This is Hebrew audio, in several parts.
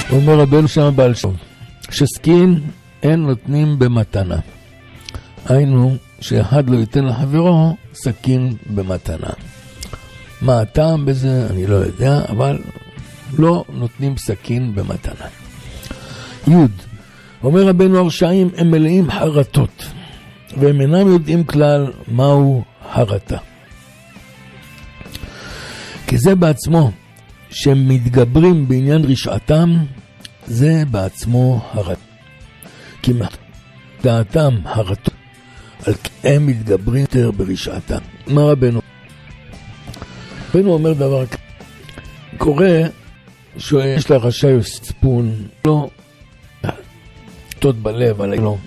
אומר רבנו שם בעל שם, שסכין אין נותנים במתנה. היינו שאחד לא ייתן לחברו סכין במתנה. מה הטעם בזה אני לא יודע, אבל לא נותנים סכין במתנה. יוד, אומר רבנו הרשעים הם מלאים חרטות, והם אינם יודעים כלל מהו חרטה. כי זה בעצמו, שהם מתגברים בעניין רשעתם, זה בעצמו חרטה. כי דעתם חרטות, הם מתגברים יותר ברשעתם. מה רבנו? רבנו אומר דבר כזה, קורא שיש לרשע יוספון, לא תות בלב עלי לא.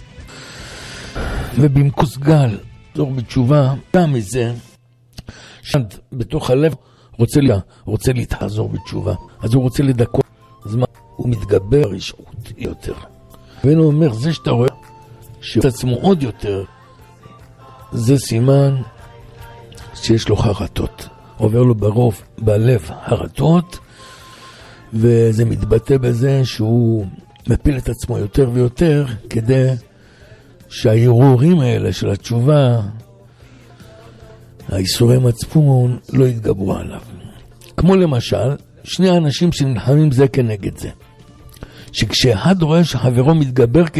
ובמקוס גל, זור בתשובה, גם מזה, שד בתוך הלב רוצה להתחזור בתשובה. אז הוא רוצה לדקות, אז מה? הוא מתגבר רשעות יותר. רבנו אומר, זה שאתה רואה שאת עצמו עוד יותר, זה סימן שיש לו חרטות. עובר לו ברוב, בלב חרטות, וזה מתבטא בזה שהוא מפיל את עצמו יותר ויותר, כדי שהערעורים האלה של התשובה, האיסורי מצפון, לא יתגברו עליו. כמו למשל, שני אנשים שנלחמים זה כנגד זה. שכשאחד רואה שחברו מתגבר